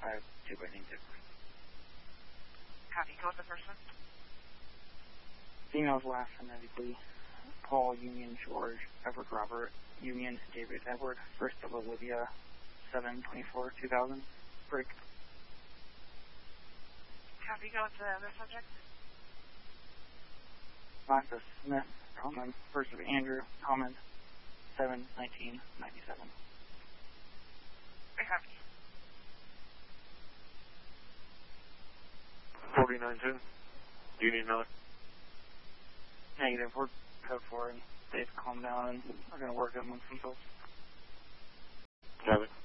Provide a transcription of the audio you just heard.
2 by 9 zip. Copy. Go with the first one. Females last phonetically. Paul, Union, George, Edward, Robert, Union, David, Edward, first of Olivia, 7/24/2000. Break. Copy. Go with the other subject. Last of Smith, Common, first of Andrew, Common, 7/19/97. Copy. 49-2. Do you need another? Negative. We're code 4 and they've calmed down and are going to work amongst themselves. Copy.